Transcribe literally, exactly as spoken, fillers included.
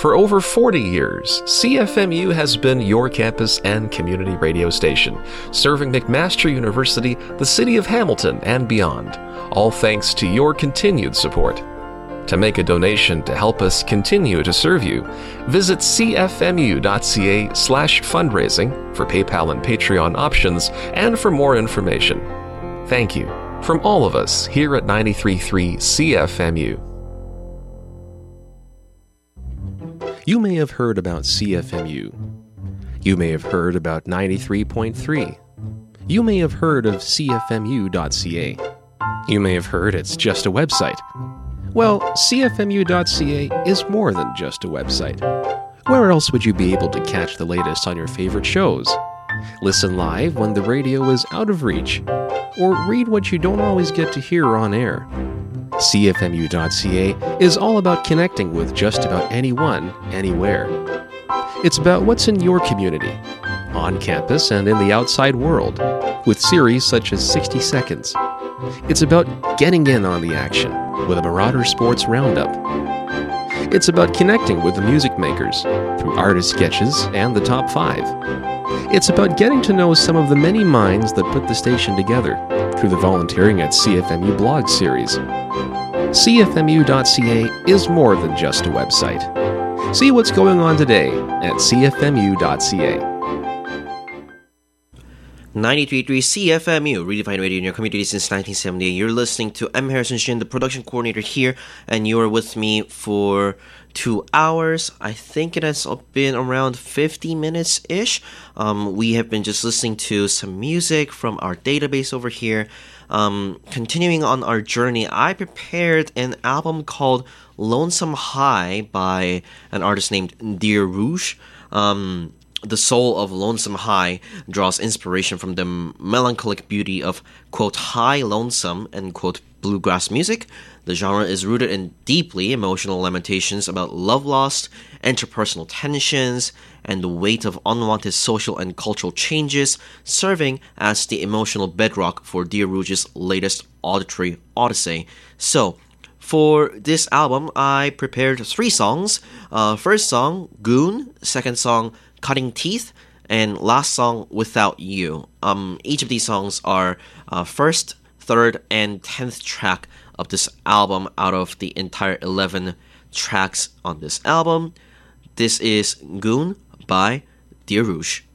For over forty years, C F M U has been your campus and community radio station, serving McMaster University, the city of Hamilton, and beyond, all thanks to your continued support. To make a donation to help us continue to serve you, visit cfmu.ca slash fundraising for PayPal and Patreon options and for more information. Thank you from all of us here at ninety-three point three C F M U. You may have heard about C F M U. You may have heard about ninety-three point three. You may have heard of c f m u dot c a. You may have heard it's just a website. Well, c f m u dot c a is more than just a website. Where else would you be able to catch the latest on your favorite shows? Listen live when the radio is out of reach, or read what you don't always get to hear on air. c f m u dot c a is all about connecting with just about anyone, anywhere. It's about what's in your community, on campus and in the outside world, with series such as sixty seconds. It's about getting in on the action with a Marauder Sports Roundup. It's about connecting with the music makers through artist sketches and the top five. It's about getting to know some of the many minds that put the station together through the Volunteering at C F M U blog series. c f m u dot c a is more than just a website. See what's going on today at c f m u dot c a. ninety-three point three C F M U, redefined radio in your community since nineteen seventy-eight. You're listening to M. Harrison Shin, the production coordinator here, and you are with me for two hours. I think it has been around fifty minutes-ish. Um, we have been just listening to some music from our database over here. Um, continuing on our journey, I prepared an album called Lonesome High by an artist named Dear Rouge. Um... The soul of Lonesome High draws inspiration from the melancholic beauty of, quote, high lonesome, end quote, bluegrass music. The genre is rooted in deeply emotional lamentations about love lost, interpersonal tensions, and the weight of unwanted social and cultural changes, serving as the emotional bedrock for Dear Rouge's latest auditory odyssey. So, for this album, I prepared three songs. Uh, first song, Goon. Second song, Cutting Teeth, and last song, Without You. Um, each of these songs are uh, first, third, and tenth track of this album out of the entire eleven tracks on this album. This is Goon by Dear Rouge.